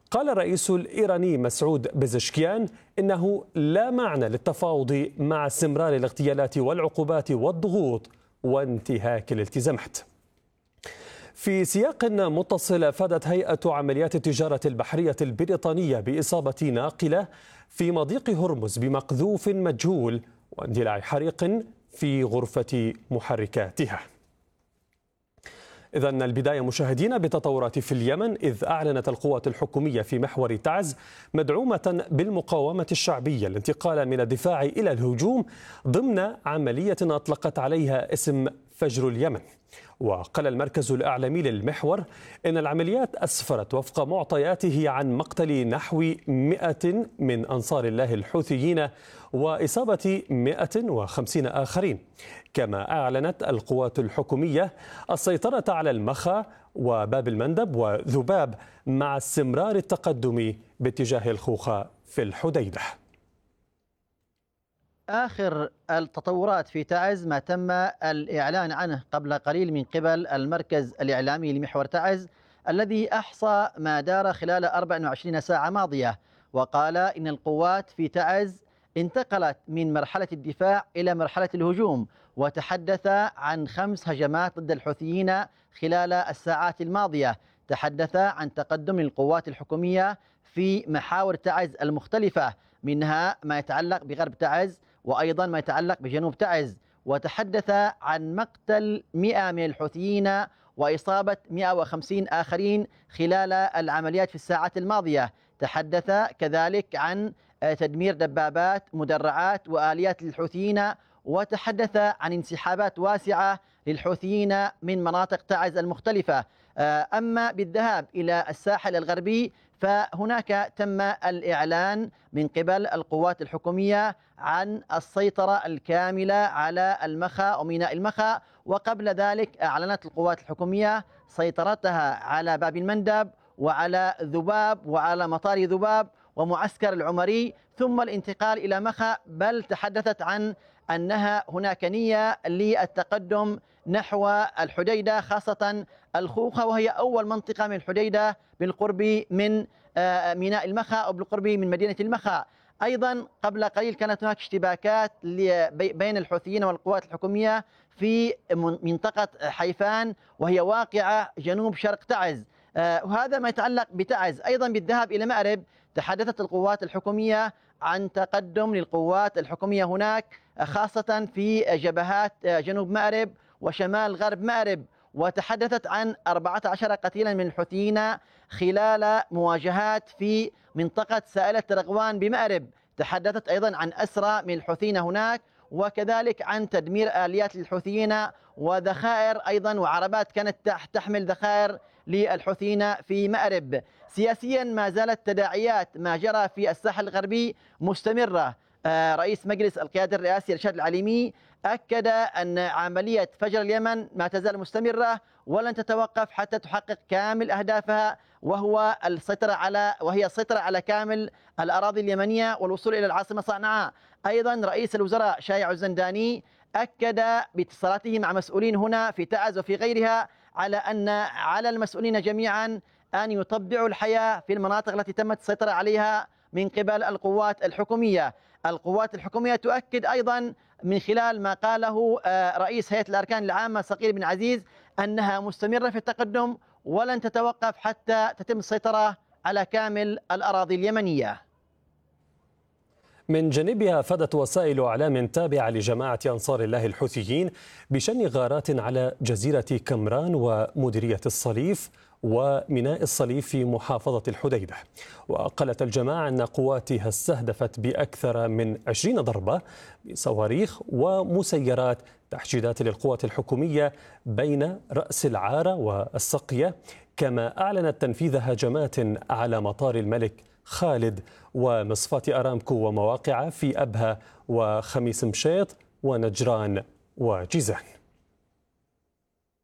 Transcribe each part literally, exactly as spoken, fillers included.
قال الرئيس الإيراني مسعود بزشكيان إنه لا معنى للتفاوض مع استمرار الاغتيالات والعقوبات والضغوط وانتهاك الالتزامات. في سياق متصل، أفادت هيئة عمليات التجارة البحرية البريطانية بإصابة ناقلة في مضيق هرمز بمقذوف مجهول واندلاع حريق في غرفة محركاتها. إذن البداية مشاهدين بتطورات في اليمن، إذ أعلنت القوات الحكومية في محور تعز مدعومة بالمقاومة الشعبية الانتقال من الدفاع إلى الهجوم ضمن عملية أطلقت عليها اسم فجر اليمن. وقال المركز الإعلامي للمحور إن العمليات أسفرت وفق معطياته عن مقتل نحو مئة من أنصار الله الحوثيين وإصابة مئة وخمسين آخرين. كما أعلنت القوات الحكومية السيطرة على المخا وباب المندب وذباب مع استمرار التقدم باتجاه الخوخة في الحديدة. آخر التطورات في تعز ما تم الإعلان عنه قبل قليل من قبل المركز الإعلامي لمحور تعز الذي أحصى ما دار خلال أربع وعشرين ساعة ماضية، وقال إن القوات في تعز انتقلت من مرحلة الدفاع إلى مرحلة الهجوم، وتحدث عن خمس هجمات ضد الحوثيين خلال الساعات الماضية. تحدث عن تقدم القوات الحكومية في محاور تعز المختلفة، منها ما يتعلق بغرب تعز وأيضا ما يتعلق بجنوب تعز. وتحدث عن مقتل مئة من الحوثيين وإصابة مئة وخمسين آخرين خلال العمليات في الساعات الماضية. تحدث كذلك عن تدمير دبابات مدرعات وآليات للحوثيين، وتحدث عن انسحابات واسعة للحوثيين من مناطق تعز المختلفة. أما بالذهاب إلى الساحل الغربي فهناك تم الإعلان من قبل القوات الحكومية عن السيطرة الكاملة على المخا وميناء المخا، وقبل ذلك أعلنت القوات الحكومية سيطرتها على باب المندب وعلى ذباب وعلى مطار ذباب ومعسكر العمري، ثم الانتقال إلى مخا. بل تحدثت عن أنها هناك نية للتقدم نحو الحديدة، خاصة الخوخة، وهي أول منطقة من الحديدة بالقرب من ميناء المخا أو بالقرب من مدينة المخا. أيضا قبل قليل كانت هناك اشتباكات بين الحوثيين والقوات الحكومية في منطقة حيفان، وهي واقعة جنوب شرق تعز. وهذا ما يتعلق بتعز. أيضا بالذهاب إلى مأرب تحدثت القوات الحكومية عن تقدم للقوات الحكومية هناك، خاصة في جبهات جنوب مأرب وشمال غرب مأرب. وتحدثت عن أربعة عشر قتيلا من الحوثيين خلال مواجهات في منطقة سائلة رغوان بمأرب. تحدثت أيضا عن أسرى من الحوثيين هناك، وكذلك عن تدمير آليات للحوثيين وذخائر أيضا وعربات كانت تحمل ذخائر للحوثيين في مأرب. سياسيا ما زالت تداعيات ما جرى في الساحل الغربي مستمرة. رئيس مجلس القيادة الرئاسي رشاد العليمي أكد أن عملية فجر اليمن ما تزال مستمرة ولن تتوقف حتى تحقق كامل أهدافها، وهو السيطرة على وهي السيطرة على كامل الأراضي اليمنية والوصول إلى العاصمة صنعاء. أيضا رئيس الوزراء شايع الزنداني أكد باتصالاته مع مسؤولين هنا في تعز وفي غيرها على أن على المسؤولين جميعا أن يطبعوا الحياة في المناطق التي تمت السيطرة عليها من قبل القوات الحكومية. القوات الحكومية تؤكد أيضا من خلال ما قاله رئيس هيئة الأركان العامة صقيل بن عزيز أنها مستمرة في التقدم ولن تتوقف حتى تتم السيطرة على كامل الأراضي اليمنية. من جانبها أفادت وسائل إعلام تابعة لجماعة أنصار الله الحوثيين بشن غارات على جزيرة كمران ومديرية الصليف وميناء الصليف في محافظة الحديدة. وقالت الجماعة أن قواتها استهدفت بأكثر من عشرين ضربة بصواريخ ومسيرات تحشيدات للقوات الحكومية بين رأس العارة والسقية، كما أعلنت تنفيذ هجمات على مطار الملك خالد ومصفاة أرامكو ومواقع في أبها وخميس مشيط ونجران وجيزان.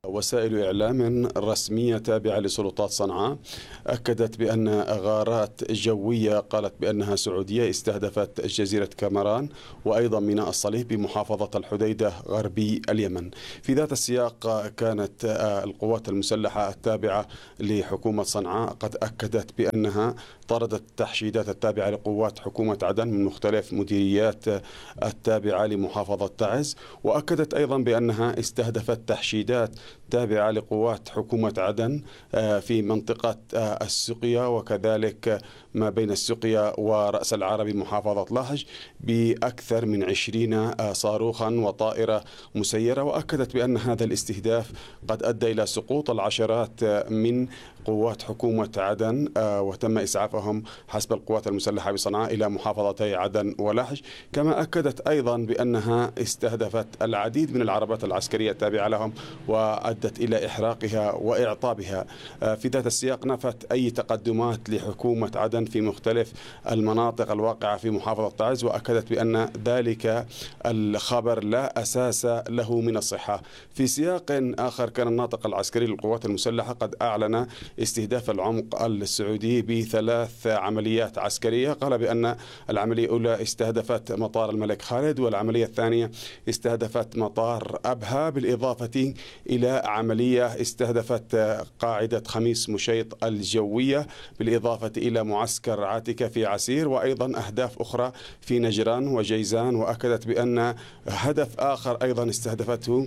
وسائل إعلام رسمية تابعة لسلطات صنعاء أكدت بأن غارات جوية قالت بأنها سعودية استهدفت جزيرة كامران وأيضا ميناء الصليب بمحافظة الحديدة غربي اليمن. في ذات السياق كانت القوات المسلحة التابعة لحكومة صنعاء قد أكدت بأنها طردت التحشيدات التابعة لقوات حكومة عدن من مختلف مديريات التابعة لمحافظة تعز، وأكدت أيضا بأنها استهدفت تحشيدات تابعة لقوات حكومة عدن في منطقة السقيا وكذلك ما بين السقيا ورأس العربي محافظة لاحج بأكثر من عشرين صاروخا وطائرة مسيرة. وأكدت بأن هذا الاستهداف قد أدى إلى سقوط العشرات من قوات حكومة عدن وتم إسعافهم حسب القوات المسلحة بصنعاء إلى محافظتي عدن ولاحج. كما أكدت أيضا بأنها استهدفت العديد من العربات العسكرية التابعة لهم وأدت إلى إحراقها وإعطابها. في ذات السياق نفت أي تقدمات لحكومة عدن في مختلف المناطق الواقعة في محافظة تعز، وأكدت بأن ذلك الخبر لا أساس له من الصحة. في سياق آخر كان الناطق العسكري للقوات المسلحة قد أعلن استهداف العمق السعودي بثلاث عمليات عسكرية. قال بأن العملية الأولى استهدفت مطار الملك خالد، والعملية الثانية استهدفت مطار أبها، بالإضافة إلى عملية استهدفت قاعدة خميس مشيط الجوية، بالإضافة إلى معسكر عاتكة في عسير، وأيضا أهداف أخرى في نجران وجيزان. وأكدت بأن هدف آخر أيضا استهدفته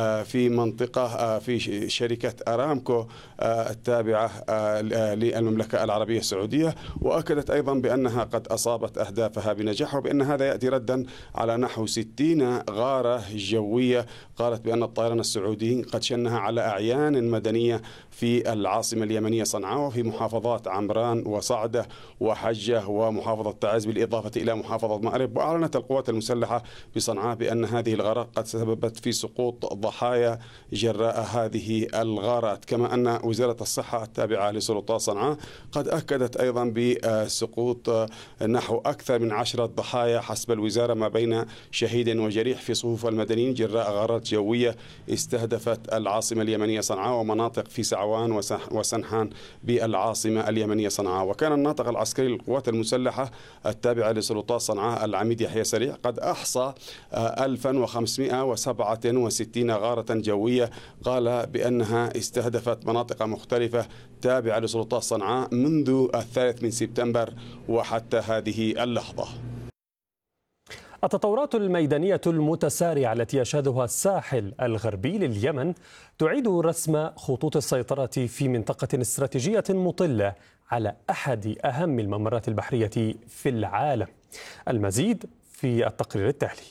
في منطقة في شركة أرامكو التابعة للمملكة العربية السعودية. وأكدت أيضا بأنها قد أصابت أهدافها بنجاح، وبأن هذا يأتي ردا على نحو ستين غارة جوية قالت بأن الطيران السعودي قد شنها على أعيان مدنية في العاصمة اليمنية صنعاء وفي محافظات عمران وصعدة وحجة ومحافظة تعز، بالإضافة إلى محافظة مأرب. وأعلنت القوات المسلحة بصنعاء بأن هذه الغارات قد سببت في سقوط ضحايا جراء هذه الغارات. كما أن وزارة الصحة التابعة لسلطات صنعاء قد أكدت أيضا بسقوط نحو أكثر من عشرة ضحايا حسب الوزارة ما بين شهيد وجريح في صفوف المدنيين جراء غارات جوية استهدفت العاصمة اليمنية صنعاء ومناطق في سعوان وسنحان بالعاصمة اليمنية صنعاء. وكان الناطق العسكري للقوات المسلحة التابعة لسلطات صنعاء العميد يحيى سريع قد أحصى ألف وخمسمائة وسبعة وستين غارة جوية قال بأنها استهدفت مناطق مختلفة تابعة لسلطات صنعاء منذ الثالث من سبتمبر وحتى هذه اللحظة. التطورات الميدانية المتسارعة التي يشهدها الساحل الغربي لليمن تعيد رسم خطوط السيطرة في منطقة استراتيجية مطلة على أحد أهم الممرات البحرية في العالم. المزيد في التقرير التالي.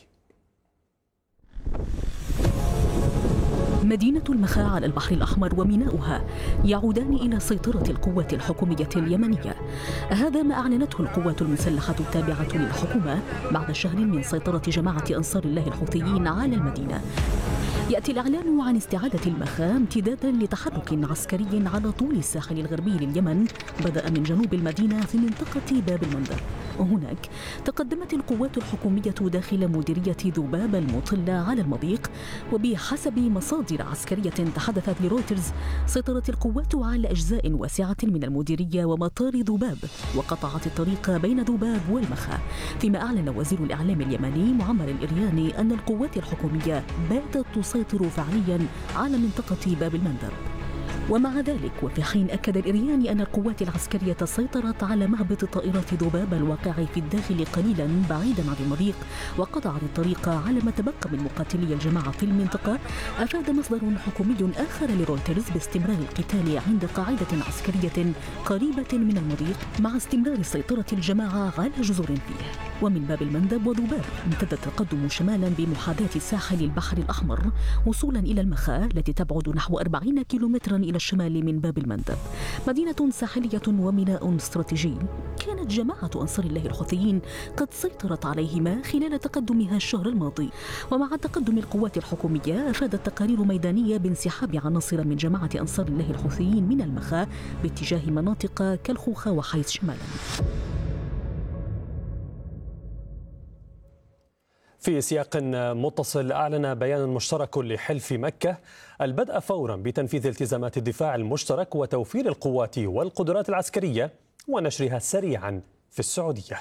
مدينة المخا على البحر الأحمر وميناؤها يعودان إلى سيطرة القوات الحكومية اليمنية. هذا ما أعلنته القوات المسلحة التابعة للحكومة بعد شهر من سيطرة جماعة أنصار الله الحوثيين على المدينة. يأتي الإعلان عن استعادة المخا امتدادا لتحرك عسكري على طول الساحل الغربي لليمن بدأ من جنوب المدينة في منطقة باب المندب. وهناك تقدمت القوات الحكومية داخل مديرية ذباب المطلة على المضيق. وبحسب مصادر عسكرية تحدثت لرويترز سيطرت القوات على أجزاء واسعة من المديرية ومطار ذباب وقطعت الطريق بين ذباب والمخا. فيما أعلن وزير الإعلام اليمني معمر الإرياني أن القوات الحكومية باتت تسيطر فعليا على منطقة باب المندب. ومع ذلك وفي حين أكد الإرياني أن القوات العسكرية سيطرت على مهبط طائرات ذباب الواقع في الداخل قليلا بعيدا عن المضيق وقطعت الطريق على ما تبقى من مقاتلي الجماعة في المنطقة، أفاد مصدر حكومي آخر لرويترز باستمرار القتال عند قاعدة عسكرية قريبة من المضيق مع استمرار سيطرة الجماعة على جزر فيه. ومن باب المندب وذباب امتد التقدم شمالا بمحاذاة ساحل البحر الأحمر وصولا إلى المخا التي تبعد نحو أربعين كيلومترا إلى الشمال من باب المندب، مدينة ساحلية وميناء استراتيجي كانت جماعة أنصار الله الحوثيين قد سيطرت عليهما خلال تقدمها الشهر الماضي. ومع تقدم القوات الحكومية أفادت تقارير ميدانية بانسحاب عناصر من جماعة أنصار الله الحوثيين من المخا باتجاه مناطق كالخوخة وحيث شمالا. في سياق متصل، أعلن بيان مشترك لحلف مكة البدء فورا بتنفيذ التزامات الدفاع المشترك وتوفير القوات والقدرات العسكرية ونشرها سريعا في السعودية.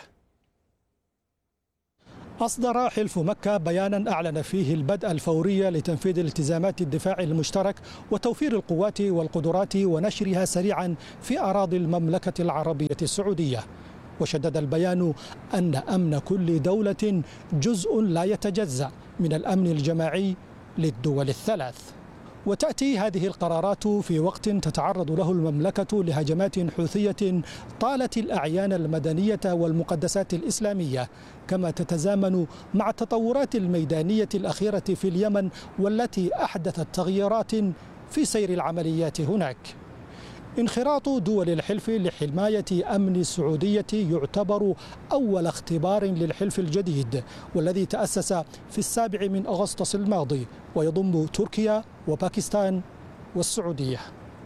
أصدر حلف مكة بيانا أعلن فيه البدء الفوري لتنفيذ التزامات الدفاع المشترك وتوفير القوات والقدرات ونشرها سريعا في أراضي المملكة العربية السعودية. وشدد البيان أن أمن كل دولة جزء لا يتجزأ من الأمن الجماعي للدول الثلاث. وتأتي هذه القرارات في وقت تتعرض له المملكة لهجمات حوثية طالت الأعيان المدنية والمقدسات الإسلامية، كما تتزامن مع التطورات الميدانية الأخيرة في اليمن والتي أحدثت تغييرات في سير العمليات هناك. انخراط دول الحلف لحماية أمن السعودية يعتبر أول اختبار للحلف الجديد والذي تأسس في السابع من أغسطس الماضي ويضم تركيا وباكستان والسعودية.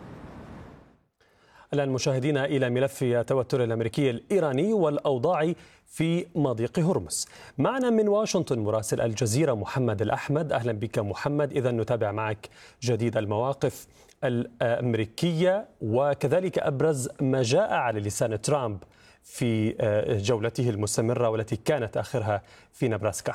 الآن مشاهدينا إلى ملف التوتر الأمريكي الإيراني والأوضاع في مضيق هرمز. معنا من واشنطن مراسل الجزيرة محمد الأحمد. أهلا بك محمد. إذا نتابع معك جديد المواقف الأمريكية وكذلك أبرز ما جاء على لسان ترامب في جولته المستمرة والتي كانت آخرها في نبراسكا.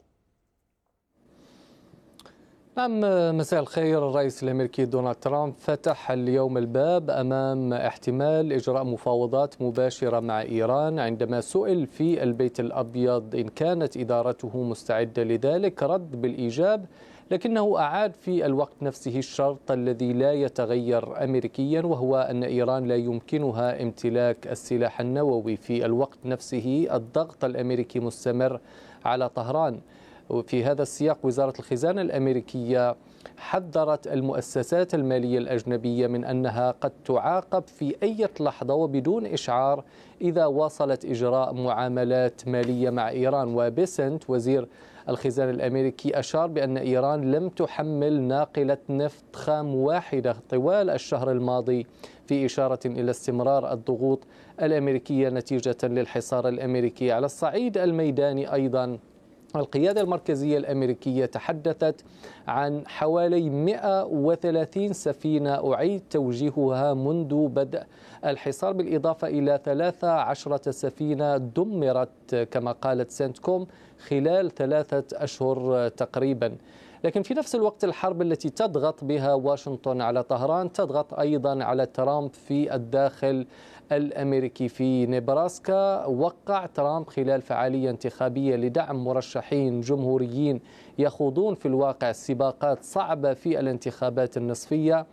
نعم، مساء الخير. الرئيس الأمريكي دونالد ترامب فتح اليوم الباب أمام احتمال إجراء مفاوضات مباشرة مع إيران. عندما سئل في البيت الأبيض إن كانت إدارته مستعدة لذلك رد بالإيجاب، لكنه أعاد في الوقت نفسه الشرط الذي لا يتغير أمريكيا، وهو أن إيران لا يمكنها امتلاك السلاح النووي. في الوقت نفسه الضغط الأمريكي مستمر على طهران. وفي هذا السياق وزارة الخزانة الأمريكية حذرت المؤسسات المالية الأجنبية من أنها قد تعاقب في أي لحظة وبدون إشعار إذا واصلت إجراء معاملات مالية مع إيران. وبيسنت وزير الخزانة الأمريكي أشار بأن إيران لم تحمل ناقلة نفط خام واحدة طوال الشهر الماضي، في إشارة إلى استمرار الضغوط الأمريكية نتيجة للحصار الأمريكي. على الصعيد الميداني أيضا القيادة المركزية الأمريكية تحدثت عن حوالي مئة وثلاثين سفينة أعيد توجيهها منذ بدء الحصار، بالإضافة إلى ثلاث عشرة سفينة دمرت كما قالت سنتكوم خلال ثلاثة أشهر تقريبا. لكن في نفس الوقت الحرب التي تضغط بها واشنطن على طهران تضغط أيضا على ترامب في الداخل الأمريكي. في نبراسكا وقع ترامب خلال فعالية انتخابية لدعم مرشحين جمهوريين يخوضون في الواقع سباقات صعبة في الانتخابات النصفية،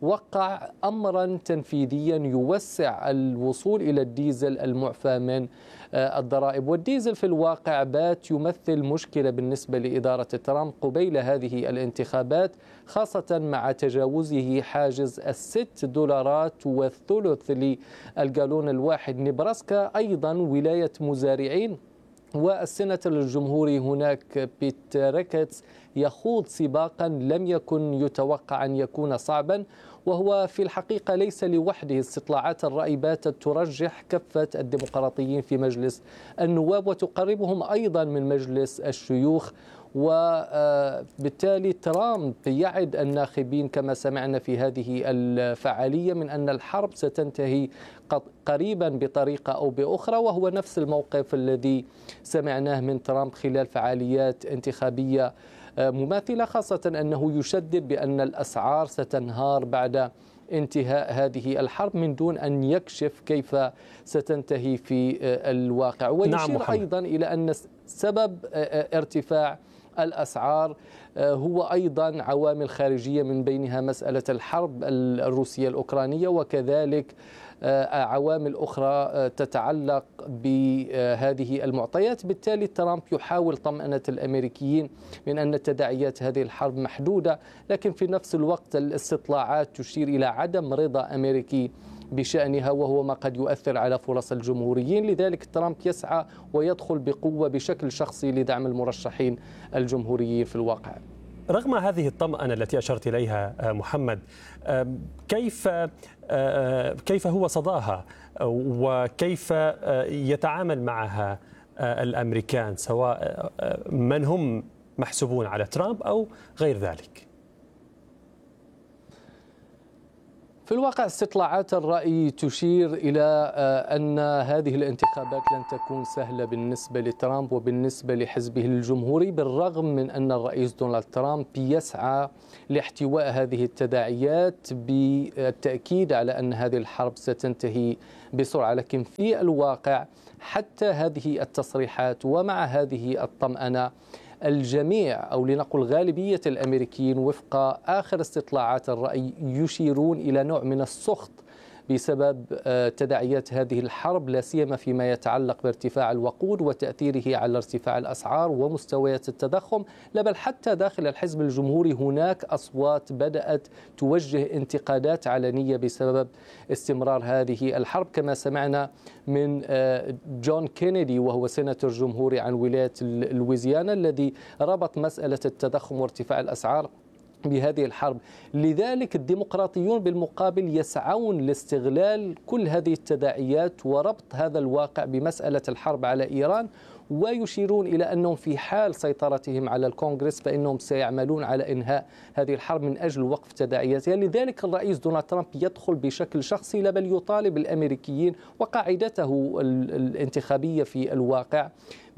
وقع أمرا تنفيذيا يوسع الوصول إلى الديزل المعفى من الضرائب. والديزل في الواقع بات يمثل مشكلة بالنسبة لإدارة ترامب قبيل هذه الانتخابات، خاصة مع تجاوزه حاجز الست دولارات والثلث للجالون الواحد. نبراسكا أيضا ولاية مزارعين، والسيناتور الجمهوري هناك بيت ريكيتس يخوض سباقا لم يكن يتوقع أن يكون صعبا، وهو في الحقيقة ليس لوحده. استطلاعات الرأي باتت ترجح كفة الديمقراطيين في مجلس النواب وتقربهم أيضا من مجلس الشيوخ. وبالتالي ترامب يعد الناخبين كما سمعنا في هذه الفعالية من أن الحرب ستنتهي قريبا بطريقة أو بأخرى، وهو نفس الموقف الذي سمعناه من ترامب خلال فعاليات انتخابية مماثلة، خاصة أنه يشدد بأن الأسعار ستنهار بعد انتهاء هذه الحرب من دون أن يكشف كيف ستنتهي في الواقع. ويشير نعم أيضا إلى أن سبب ارتفاع الأسعار هو أيضا عوامل خارجية، من بينها مسألة الحرب الروسية الأوكرانية، وكذلك عوامل أخرى تتعلق بهذه المعطيات. بالتالي ترامب يحاول طمأنة الأمريكيين من أن تداعيات هذه الحرب محدودة، لكن في نفس الوقت الاستطلاعات تشير إلى عدم رضا أمريكي بشأنها، وهو ما قد يؤثر على فرص الجمهوريين. لذلك ترامب يسعى ويدخل بقوة بشكل شخصي لدعم المرشحين الجمهوريين في الواقع. رغم هذه الطمأنة التي أشرت إليها محمد، كيف كيف هو صداها وكيف يتعامل معها الأمريكان، سواء من هم محسوبون على ترامب أو غير ذلك؟ في الواقع استطلاعات الرأي تشير إلى أن هذه الانتخابات لن تكون سهلة بالنسبة لترامب وبالنسبة لحزبه الجمهوري، بالرغم من أن الرئيس دونالد ترامب يسعى لاحتواء هذه التداعيات بالتأكيد على أن هذه الحرب ستنتهي بسرعة. لكن في الواقع حتى هذه التصريحات ومع هذه الطمأنة، الجميع أو لنقل غالبية الأمريكيين وفق آخر استطلاعات الرأي يشيرون إلى نوع من السخط بسبب تداعيات هذه الحرب، لا سيما فيما يتعلق بارتفاع الوقود وتأثيره على ارتفاع الأسعار ومستويات التضخم. لا بل حتى داخل الحزب الجمهوري هناك أصوات بدأت توجه انتقادات علنية بسبب استمرار هذه الحرب، كما سمعنا من جون كينيدي وهو سيناتور جمهوري عن ولاية لويزيانا الذي ربط مسألة التضخم وارتفاع الأسعار بهذه الحرب. لذلك الديمقراطيون بالمقابل يسعون لاستغلال كل هذه التداعيات وربط هذا الواقع بمسألة الحرب على إيران، ويشيرون إلى أنهم في حال سيطرتهم على الكونغرس فإنهم سيعملون على إنهاء هذه الحرب من أجل وقف تداعياتها. لذلك الرئيس دونالد ترامب يدخل بشكل شخصي، لا بل يطالب الأمريكيين وقاعدته الانتخابية في الواقع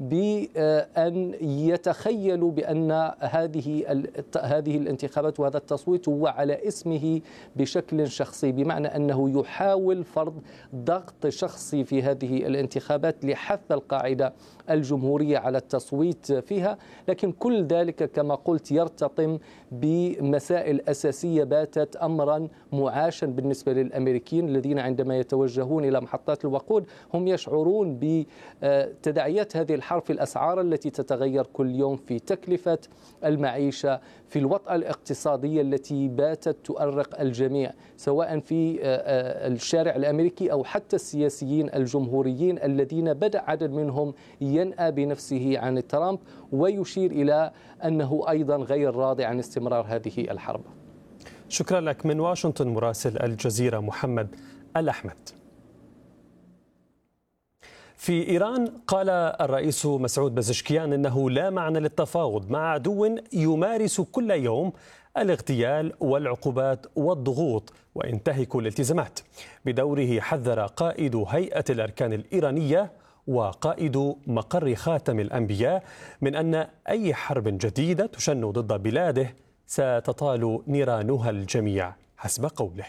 بأن يتخيلوا بأن هذه هذه الانتخابات وهذا التصويت هو على اسمه بشكل شخصي، بمعنى أنه يحاول فرض ضغط شخصي في هذه الانتخابات لحث القاعدة الجمهورية على التصويت فيها. لكن كل ذلك كما قلت يرتطم بمسائل أساسية باتت أمرا معاشا بالنسبة للأمريكيين الذين عندما يتوجهون إلى محطات الوقود هم يشعرون بتداعيات هذه الحرب في الأسعار التي تتغير كل يوم، في تكلفة المعيشة، في الوطأة الاقتصادية التي باتت تؤرق الجميع سواء في الشارع الأمريكي أو حتى السياسيين الجمهوريين الذين بدأ عدد منهم ينأى بنفسه عن ترامب ويشير إلى أنه أيضا غير راضي عن استمرار هذه الحرب. شكرا لك من واشنطن مراسل الجزيرة محمد الأحمد. في إيران قال الرئيس مسعود بزشكيان إنه لا معنى للتفاوض مع عدو يمارس كل يوم الاغتيال والعقوبات والضغوط وينتهك الالتزامات. بدوره حذر قائد هيئة الأركان الإيرانية وقائد مقر خاتم الأنبياء من أن أي حرب جديدة تشن ضد بلاده ستطال نيرانها الجميع حسب قوله.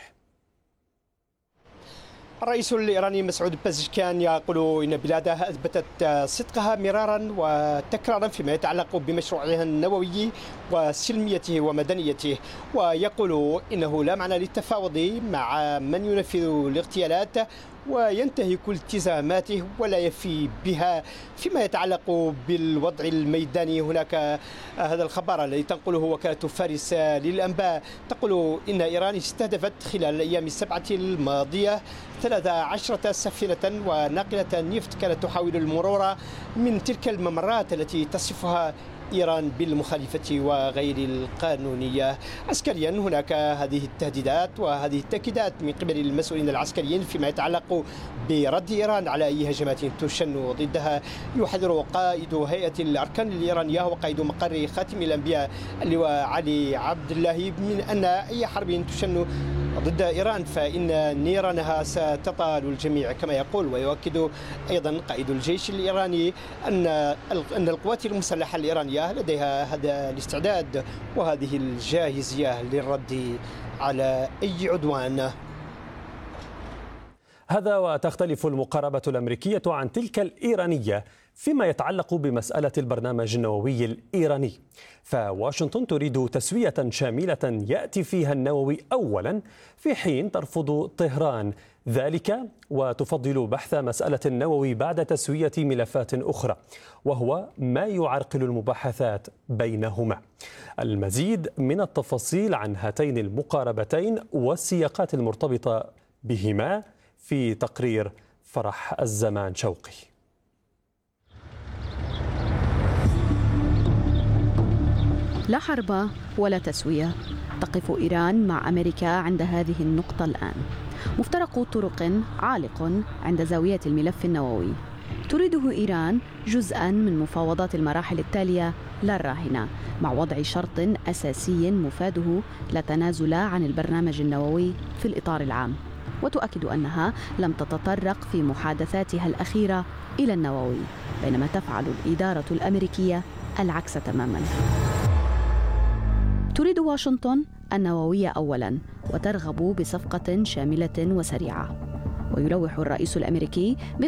الرئيس الإيراني مسعود بزشكيان يقول إن بلاده أثبتت صدقها مرارا وتكرارا فيما يتعلق بمشروعها النووي وسلميته ومدنيته، ويقول إنه لا معنى للتفاوض مع من ينفذ الاغتيالات وينتهك التزاماته ولا يفي بها. فيما يتعلق بالوضع الميداني هناك هذا الخبر الذي تنقله وكالة فارس للأنباء تقول إن إيران استهدفت خلال الأيام السبعة الماضية ثلاث عشرة سفينة وناقلة نفط كانت تحاول المرور من تلك الممرات التي تصفها إيران بالمخالفة وغير القانونية. عسكريا هناك هذه التهديدات وهذه التأكيدات من قبل المسؤولين العسكريين فيما يتعلق برد إيران على أي هجمات تشن ضدها. يحذر قائد هيئة الأركان الإيرانية وقائد مقر خاتم الأنبياء اللواء علي عبد الله من أن أي حرب تشن ضد إيران فإن نيرانها ستطال الجميع كما يقول. ويؤكد أيضا قائد الجيش الإيراني أن أن القوات المسلحة الإيرانية لديها هذا الاستعداد وهذه الجاهزية للرد على أي عدوان. هذا وتختلف المقاربة الأمريكية عن تلك الإيرانية فيما يتعلق بمسألة البرنامج النووي الإيراني، فواشنطن تريد تسوية شاملة يأتي فيها النووي أولا في حين ترفض طهران ذلك وتفضل بحث مسألة النووي بعد تسوية ملفات أخرى، وهو ما يعرقل المباحثات بينهما. المزيد من التفاصيل عن هاتين المقاربتين والسياقات المرتبطة بهما في تقرير فرح الزمان شوقي. لا حرب ولا تسوية، تقف إيران مع أمريكا عند هذه النقطة الآن. مفترق طرق عالق عند زاوية الملف النووي. تريده إيران جزءاً من مفاوضات المراحل التالية لا الراهنة، مع وضع شرط أساسي مفاده لا تنازل عن البرنامج النووي في الإطار العام. وتؤكد أنها لم تتطرق في محادثاتها الأخيرة إلى النووي، بينما تفعل الإدارة الأمريكية العكس تماماً. تريد واشنطن النووية أولاً، وترغب بصفقة شاملة وسريعة. ويلوح الرئيس الأمريكي